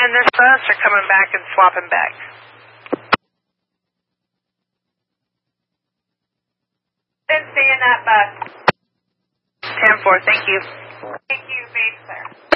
in this bus or coming back and swapping back? Didn't stay in that bus. 10-4, thank you. Thank you, base clear.